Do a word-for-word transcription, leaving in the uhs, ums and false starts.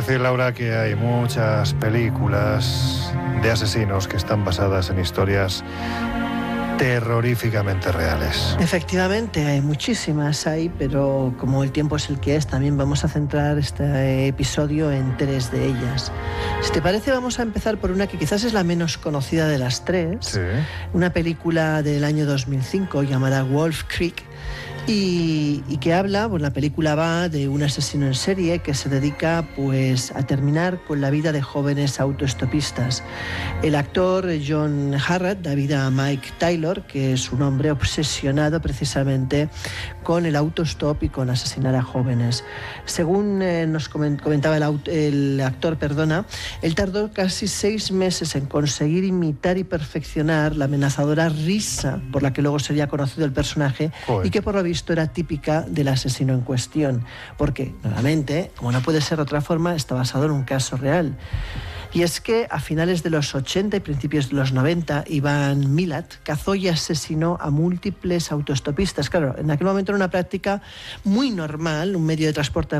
decir, Laura, que hay muchas películas de asesinos que están basadas en historias terroríficamente reales. Efectivamente, hay muchísimas ahí, pero como el tiempo es el que es, también vamos a centrar este episodio en tres de ellas. Si te parece, vamos a empezar por una que quizás es la menos conocida de las tres. Sí. Una película del año dos mil cinco llamada Wolf Creek. Y, y que habla, pues la película va de un asesino en serie que se dedica pues a terminar con la vida de jóvenes autoestopistas. El actor John Harrod da vida a Mike Taylor, que es un hombre obsesionado precisamente con el autostop y con asesinar a jóvenes. Según eh, nos comentaba el, aut- el actor, perdona, él tardó casi seis meses en conseguir imitar y perfeccionar la amenazadora risa por la que luego sería conocido el personaje. Joder. Y que por lo visto era típica del asesino en cuestión, porque nuevamente, como no puede ser de otra forma, está basado en un caso real. Y es que a finales de los ochenta y principios de los noventa, Ivan Milat cazó y asesinó a múltiples autoestopistas. Claro, en aquel momento era una práctica muy normal, un medio de transporte